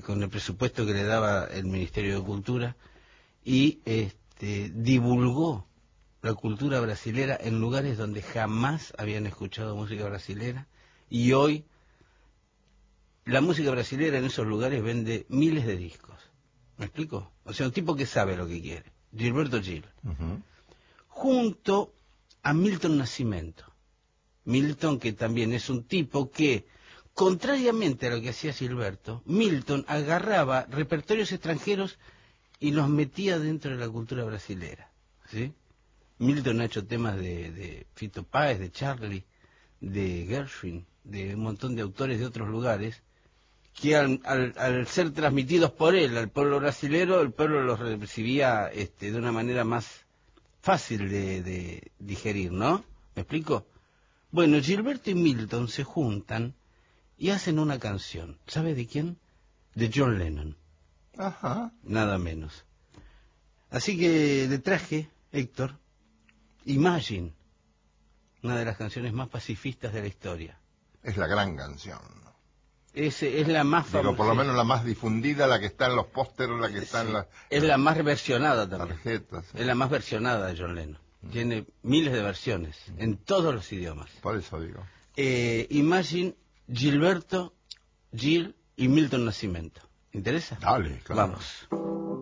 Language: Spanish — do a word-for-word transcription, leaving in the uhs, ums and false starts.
con el presupuesto que le daba el Ministerio de Cultura, y este, divulgó la cultura brasilera en lugares donde jamás habían escuchado música brasilera, y hoy la música brasilera en esos lugares vende miles de discos. ¿Me explico? O sea, un tipo que sabe lo que quiere. Gilberto Gil. Uh-huh. Junto a Milton Nascimento. Milton, que también es un tipo que, contrariamente a lo que hacía Gilberto, Milton agarraba repertorios extranjeros y los metía dentro de la cultura brasilera, ¿sí? Milton ha hecho temas de, de Fito Páez, de Charlie, de Gershwin, de un montón de autores de otros lugares, que al, al, al ser transmitidos por él al pueblo brasilero, el pueblo los recibía este, de una manera más fácil de, de digerir, ¿no? ¿Me explico? Bueno, Gilberto y Milton se juntan y hacen una canción. ¿Sabe de quién? De John Lennon. Ajá. Nada menos. Así que le traje, Héctor, Imagine, una de las canciones más pacifistas de la historia. Es la gran canción. Es, es la más famosa. Digo, por lo menos la más difundida, la que está en los pósteres, la que está Sí, en las... es la más versionada también. Tarjetas. Es la más versionada de John Lennon. Mm. Tiene miles de versiones, mm. en todos los idiomas. Por eso digo. Eh, Imagine, Gilberto, Gil y Milton Nascimento. ¿Interesa? Dale, claro. Vamos.